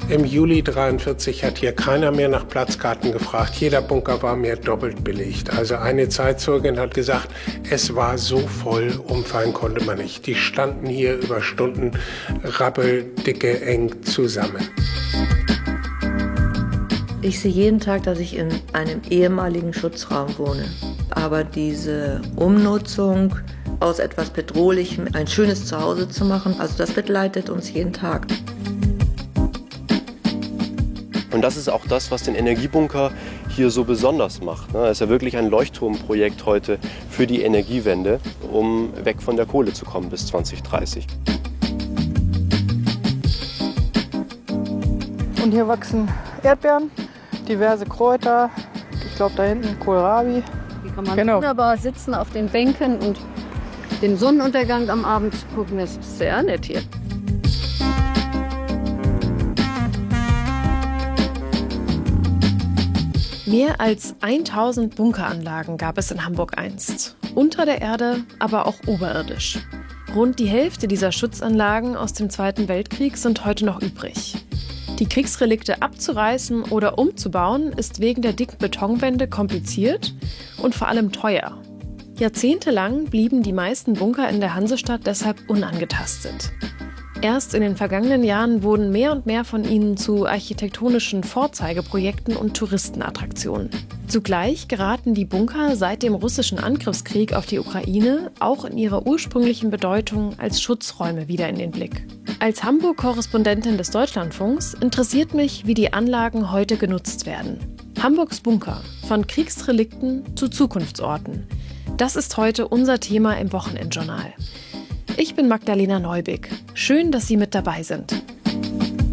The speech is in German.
Im Juli 1943 hat hier keiner mehr nach Platzkarten gefragt. Jeder Bunker war mehr doppelt belegt. Also eine Zeitzeugin hat gesagt, es war so voll, umfallen konnte man nicht. Die standen hier über Stunden rappeldicke, eng zusammen. Ich sehe jeden Tag, dass ich in einem ehemaligen Schutzraum wohne. Aber diese Umnutzung aus etwas Bedrohlichem ein schönes Zuhause zu machen, also das begleitet uns jeden Tag. Und das ist auch das, was den Energiebunker hier so besonders macht. Es ist ja wirklich ein Leuchtturmprojekt heute für die Energiewende, um weg von der Kohle zu kommen bis 2030. Und hier wachsen Erdbeeren, diverse Kräuter, ich glaube da hinten Kohlrabi. Hier kann man wunderbar sitzen auf den Bänken und den Sonnenuntergang am Abend gucken. Das ist sehr nett hier. Mehr als 1000 Bunkeranlagen gab es in Hamburg einst. Unter der Erde, aber auch oberirdisch. Rund die Hälfte dieser Schutzanlagen aus dem Zweiten Weltkrieg sind heute noch übrig. Die Kriegsrelikte abzureißen oder umzubauen ist wegen der dicken Betonwände kompliziert und vor allem teuer. Jahrzehntelang blieben die meisten Bunker in der Hansestadt deshalb unangetastet. Erst in den vergangenen Jahren wurden mehr und mehr von ihnen zu architektonischen Vorzeigeprojekten und Touristenattraktionen. Zugleich geraten die Bunker seit dem russischen Angriffskrieg auf die Ukraine auch in ihrer ursprünglichen Bedeutung als Schutzräume wieder in den Blick. Als Hamburg-Korrespondentin des Deutschlandfunks interessiert mich, wie die Anlagen heute genutzt werden. Hamburgs Bunker, von Kriegsrelikten zu Zukunftsorten. Das ist heute unser Thema im Wochenendjournal. Ich bin Magdalena Neubig. Schön, dass Sie mit dabei sind.